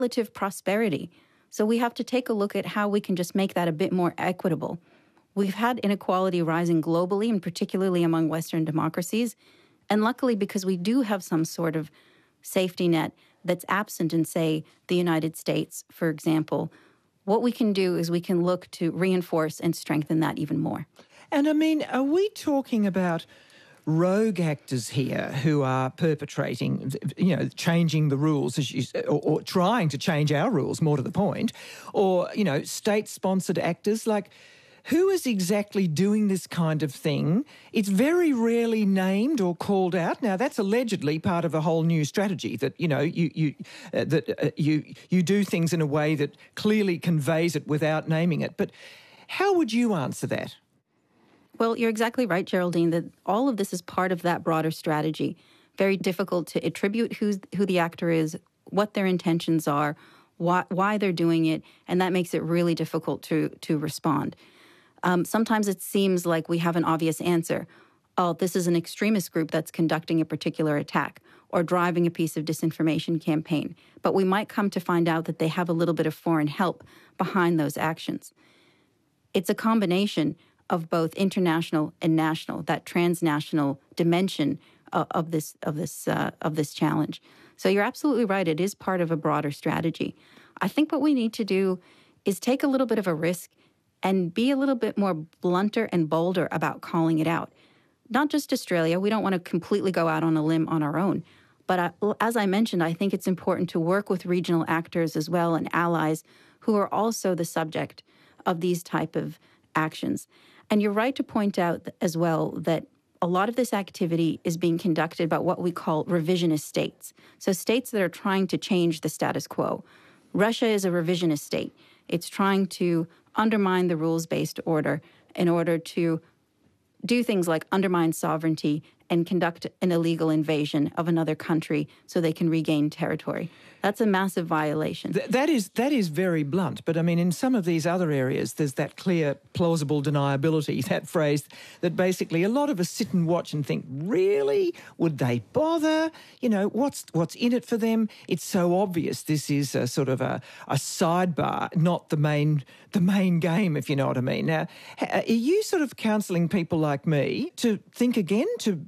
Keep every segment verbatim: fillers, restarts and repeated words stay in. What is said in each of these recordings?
relative prosperity. So we have to take a look at how we can just make that a bit more equitable. We've had inequality rising globally, and particularly among Western democracies. And luckily, because we do have some sort of safety net that's absent in, say, the United States, for example, what we can do is we can look to reinforce and strengthen that even more. And I mean, are we talking about rogue actors here who are perpetrating, you know, changing the rules, as you, or, or trying to change our rules, more to the point, or, you know, state-sponsored actors? Like, who is exactly doing this kind of thing? It's very rarely named or called out. Now, that's allegedly part of a whole new strategy that, you know, you you uh, that uh, you you do things in a way that clearly conveys it without naming it. But how would you answer that? Well, you're exactly right, Geraldine, that all of this is part of that broader strategy. Very difficult to attribute who's, who the actor is, what their intentions are, why, why they're doing it, and that makes it really difficult to, to respond. Um, sometimes it seems like we have an obvious answer. Oh, this is an extremist group that's conducting a particular attack or driving a piece of disinformation campaign. But we might come to find out that they have a little bit of foreign help behind those actions. It's a combination of both international and national, that transnational dimension uh, of this of this uh, of this challenge. So you're absolutely right. It is part of a broader strategy. I think what we need to do is take a little bit of a risk and be a little bit more blunter and bolder about calling it out. Not just Australia. We don't want to completely go out on a limb on our own. But I, as I mentioned, I think it's important to work with regional actors as well and allies who are also the subject of these type of actions. And you're right to point out as well that a lot of this activity is being conducted by what we call revisionist states. So states that are trying to change the status quo. Russia is a revisionist state. It's trying to undermine the rules-based order in order to do things like undermine sovereignty and conduct an illegal invasion of another country so they can regain territory. That's a massive violation. Th- that is that is very blunt. But, I mean, in some of these other areas, there's that clear, plausible deniability, that phrase that basically a lot of us sit and watch and think, really? Would they bother? You know, what's what's in it for them? It's so obvious this is a sort of a, a sidebar, not the main the main game, if you know what I mean. Now, are you sort of counselling people like me to think again, to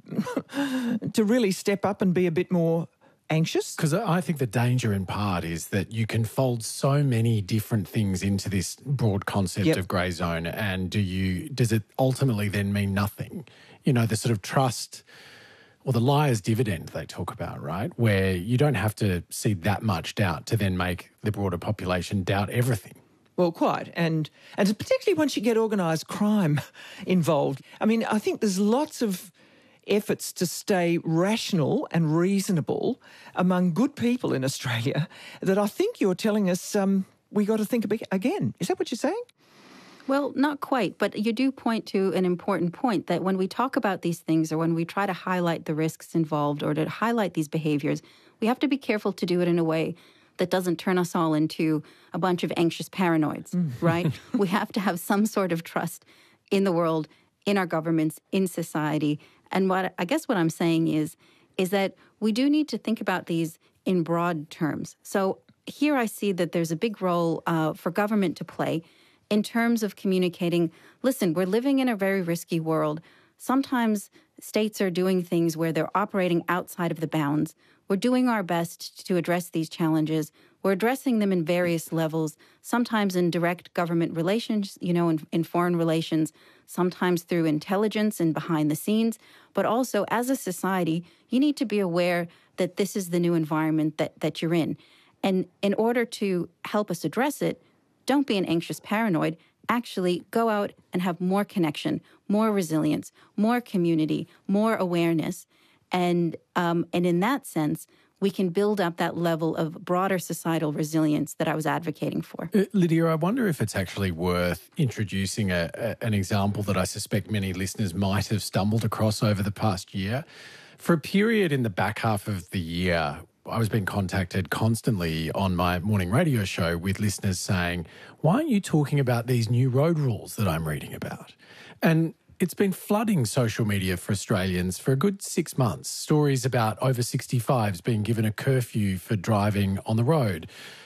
to really step up and be a bit more anxious? Because I think the danger in part is that you can fold so many different things into this broad concept yep. of grey zone, and do you does it ultimately then mean nothing? You know, the sort of trust or the liar's dividend they talk about, right? Where you don't have to see that much doubt to then make the broader population doubt everything. Well, quite. And and particularly once you get organised crime involved. I mean, I think there's lots of efforts to stay rational and reasonable among good people in Australia that I think you're telling us um, we got to think again. Is that what you're saying? Well, not quite, but you do point to an important point that when we talk about these things or when we try to highlight the risks involved or to highlight these behaviours, we have to be careful to do it in a way that doesn't turn us all into a bunch of anxious paranoids, mm. right? We have to have some sort of trust in the world, in our governments, in society. And what I guess what I'm saying is, is that we do need to think about these in broad terms. So here I see that there's a big role uh, for government to play in terms of communicating, listen, we're living in a very risky world. Sometimes states are doing things where they're operating outside of the bounds. We're doing our best to address these challenges. We're addressing them in various levels, sometimes in direct government relations, you know, in, in foreign relations, sometimes through intelligence and behind the scenes. But also, as a society, you need to be aware that this is the new environment that, that you're in. And in order to help us address it, don't be an anxious paranoid. Actually, go out and have more connection, more resilience, more community, more awareness. And um, and in that sense, we can build up that level of broader societal resilience that I was advocating for. Uh, Lydia, I wonder if it's actually worth introducing a, a, an example that I suspect many listeners might have stumbled across over the past year. For a period in the back half of the year, I was being contacted constantly on my morning radio show with listeners saying, why aren't you talking about these new road rules that I'm reading about? And it's been flooding social media for Australians for a good six months. Stories about over sixty-fives being given a curfew for driving on the road.